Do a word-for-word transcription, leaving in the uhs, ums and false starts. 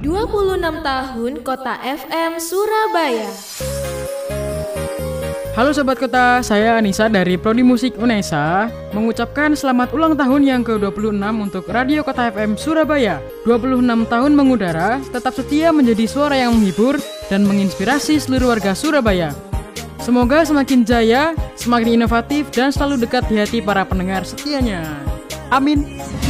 dua puluh enam tahun Kota F M Surabaya. Halo Sobat Kota, saya Anissa dari Prodi Musik UNESA mengucapkan selamat ulang tahun yang ke dua puluh enam untuk Radio Kota F M Surabaya. dua puluh enam tahun mengudara, tetap setia menjadi suara yang menghibur dan menginspirasi seluruh warga Surabaya. Semoga semakin jaya, semakin inovatif dan selalu dekat di hati para pendengar setianya. Amin.